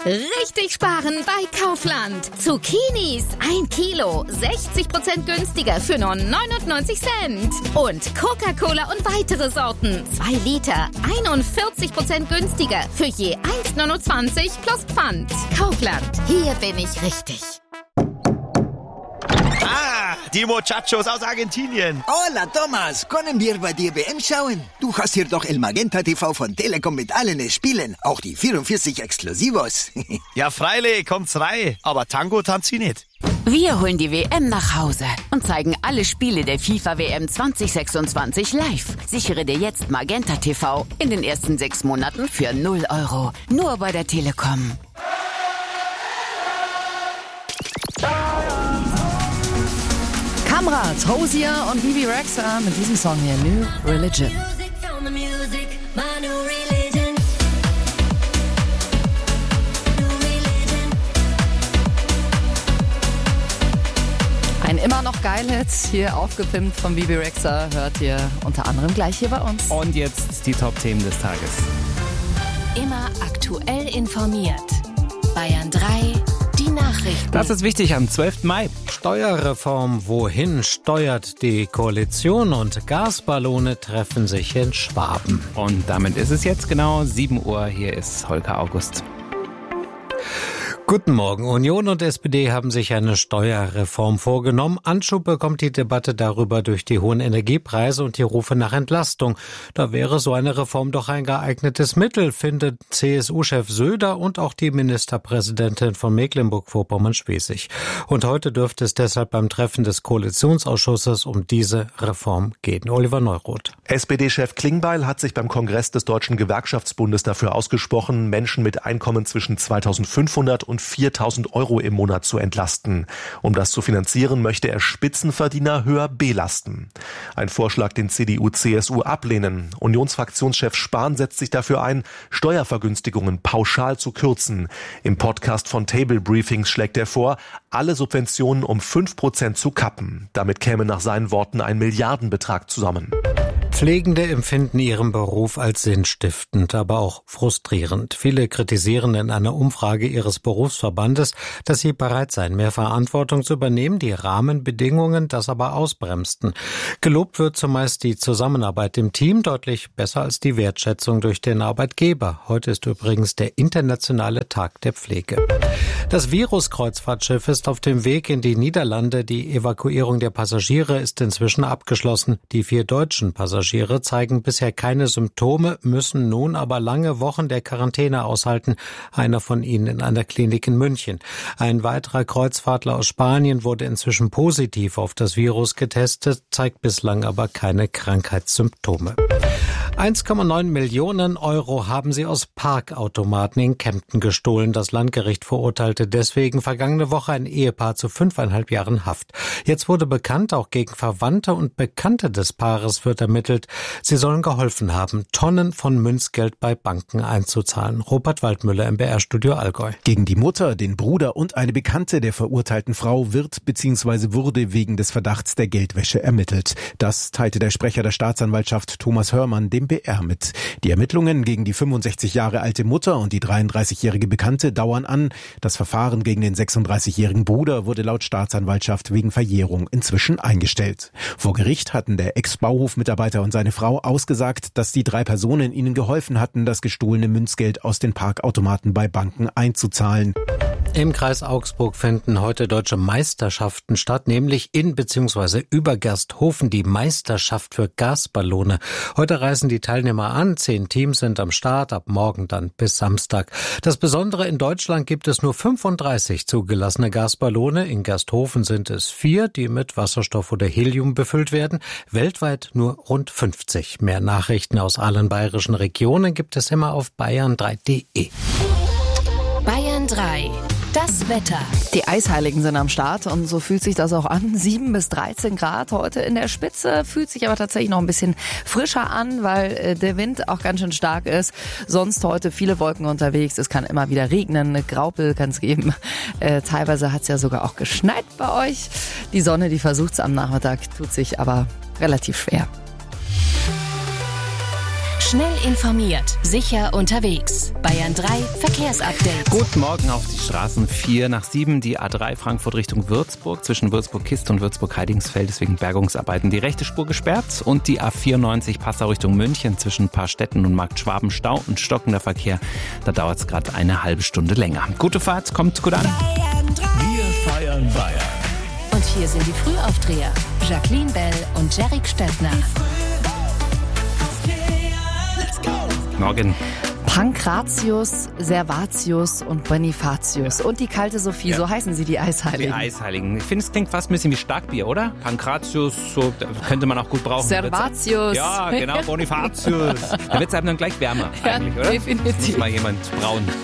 Richtig sparen bei Kaufland. Zucchinis 1 Kilo, 60% günstiger für nur 99 Cent. Und Coca-Cola und weitere Sorten, 2 Liter, 41% günstiger für je 1,29 plus Pfand. Kaufland, hier bin ich richtig. Die Muchachos aus Argentinien. Hola, Thomas. Können wir bei dir WM schauen? Du hast hier doch El Magenta TV von Telekom mit allen Spielen. Auch die 44 Exklusivos. Ja, freilich, kommt's rein. Aber Tango tanzt sie nicht. Wir holen die WM nach Hause und zeigen alle Spiele der FIFA-WM 2026 live. Sichere dir jetzt Magenta TV in den ersten 6 Monaten für 0 €. Nur bei der Telekom. Kamrat, Hosier und Bibi Rexha mit diesem Song hier, New Religion. Ein immer noch geil Hit, hier aufgepimpt von Bibi Rexha, hört ihr unter anderem gleich hier bei uns. Und jetzt die Top-Themen des Tages. Immer aktuell informiert. Bayern 3, die Nachrichten. Das ist wichtig am 12. Mai. Steuerreform, wohin steuert die Koalition? Und Gasballone treffen sich in Schwaben. Und damit ist es jetzt genau 7 Uhr. Hier ist Holger August. Guten Morgen. Union und SPD haben sich eine Steuerreform vorgenommen. Anschub bekommt die Debatte darüber durch die hohen Energiepreise und die Rufe nach Entlastung. Da wäre so eine Reform doch ein geeignetes Mittel, findet CSU-Chef Söder und auch die Ministerpräsidentin von Mecklenburg-Vorpommern-Schwesig. Und heute dürfte es deshalb beim Treffen des Koalitionsausschusses um diese Reform gehen. Oliver Neuroth. SPD-Chef Klingbeil hat sich beim Kongress des Deutschen Gewerkschaftsbundes dafür ausgesprochen, Menschen mit Einkommen zwischen 2.500 und 4.000 € im Monat zu entlasten. Um das zu finanzieren, möchte er Spitzenverdiener höher belasten. Ein Vorschlag, den CDU, CSU ablehnen. Unionsfraktionschef Spahn setzt sich dafür ein, Steuervergünstigungen pauschal zu kürzen. Im Podcast von Table Briefings schlägt er vor, alle Subventionen um 5% zu kappen. Damit käme nach seinen Worten ein Milliardenbetrag zusammen. Pflegende empfinden ihren Beruf als sinnstiftend, aber auch frustrierend. Viele kritisieren in einer Umfrage ihres Berufsverbandes, dass sie bereit seien, mehr Verantwortung zu übernehmen, die Rahmenbedingungen das aber ausbremsten. Gelobt wird zumeist die Zusammenarbeit im Team, deutlich besser als die Wertschätzung durch den Arbeitgeber. Heute ist übrigens der internationale Tag der Pflege. Das Virus-Kreuzfahrtschiff ist auf dem Weg in die Niederlande. Die Evakuierung der Passagiere ist inzwischen abgeschlossen. Die 4 deutschen Passagiere zeigen bisher keine Symptome, müssen nun aber lange Wochen der Quarantäne aushalten. Einer von ihnen in einer Klinik in München. Ein weiterer Kreuzfahrtler aus Spanien wurde inzwischen positiv auf das Virus getestet, zeigt bislang aber keine Krankheitssymptome. 1,9 Millionen € haben sie aus Parkautomaten in Kempten gestohlen. Das Landgericht verurteilte deswegen vergangene Woche ein Ehepaar zu 5,5 Jahren Haft. Jetzt wurde bekannt, auch gegen Verwandte und Bekannte des Paares wird ermittelt. Sie sollen geholfen haben, Tonnen von Münzgeld bei Banken einzuzahlen. Robert Waldmüller im BR-Studio Allgäu. Gegen die Mutter, den Bruder und eine Bekannte der verurteilten Frau wird bzw. wurde wegen des Verdachts der Geldwäsche ermittelt. Das teilte der Sprecher der Staatsanwaltschaft Thomas Hörmann dem BR mit. Die Ermittlungen gegen die 65 Jahre alte Mutter und die 33-jährige Bekannte dauern an. Das Verfahren gegen den 36-jährigen Bruder wurde laut Staatsanwaltschaft wegen Verjährung inzwischen eingestellt. Vor Gericht hatten der Ex-Bauhof-Mitarbeiter und seine Frau ausgesagt, dass die 3 Personen ihnen geholfen hatten, das gestohlene Münzgeld aus den Parkautomaten bei Banken einzuzahlen. Im Kreis Augsburg finden heute deutsche Meisterschaften statt, nämlich in bzw. über Gersthofen die Meisterschaft für Gasballone. Heute reisen die Teilnehmer an, 10 Teams sind am Start, ab morgen dann bis Samstag. Das Besondere, in Deutschland gibt es nur 35 zugelassene Gasballone, in Gersthofen sind es 4, die mit Wasserstoff oder Helium befüllt werden, weltweit nur rund 50. Mehr Nachrichten aus allen bayerischen Regionen gibt es immer auf bayern3.de. Bayern 3. Das Wetter. Die Eisheiligen sind am Start und so fühlt sich das auch an. 7 bis 13 Grad heute in der Spitze, fühlt sich aber tatsächlich noch ein bisschen frischer an, weil der Wind auch ganz schön stark ist. Sonst heute viele Wolken unterwegs, es kann immer wieder regnen, eine Graupel kann es geben. Teilweise hat es ja sogar auch geschneit bei euch. Die Sonne, die versucht es am Nachmittag, tut sich aber relativ schwer. Schnell informiert, sicher unterwegs. Bayern 3 Verkehrsupdate. Guten Morgen auf die Straßen. 6:04. Die A3 Frankfurt Richtung Würzburg, zwischen Würzburg-Kist und Würzburg-Heidingsfeld, deswegen Bergungsarbeiten. Die rechte Spur gesperrt und die A94 Passau Richtung München zwischen Paarstetten und Marktschwaben Stau und stockender Verkehr. Da dauert es gerade eine halbe Stunde länger. Gute Fahrt, kommt gut an. Wir feiern Bayern. Und hier sind die Frühaufdreher. Jacqueline Bell und Jarek Stettner. Morgen. Pankratius, Servatius und Bonifatius. Und die kalte Sophie, so heißen sie, die Eisheiligen. Die Eisheiligen. Ich finde, es klingt fast ein bisschen wie Starkbier, oder? Pankratius, so könnte man auch gut brauchen. Servatius. Ja, genau, Bonifatius. Da wird es einem dann gleich wärmer eigentlich, oder? Definitiv. Muss mal jemand brauen.